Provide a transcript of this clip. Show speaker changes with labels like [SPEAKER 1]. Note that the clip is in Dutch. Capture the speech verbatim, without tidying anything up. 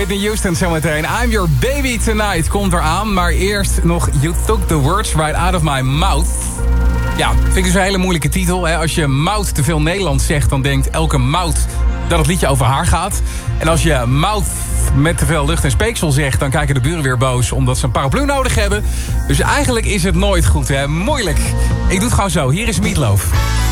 [SPEAKER 1] Whitney Houston zometeen. I'm Your Baby Tonight komt eraan. Maar eerst nog You Took the Words Right Out of My Mouth. Ja, vind ik dus een hele moeilijke titel. Hè? Als je mout te veel Nederlands zegt, dan denkt elke mout dat het liedje over haar gaat. En als je mouth met te veel lucht en speeksel zegt, dan kijken de buren weer boos omdat ze een paraplu nodig hebben. Dus eigenlijk is het nooit goed, hè? Moeilijk. Ik doe het gewoon zo. Hier is Meatloaf.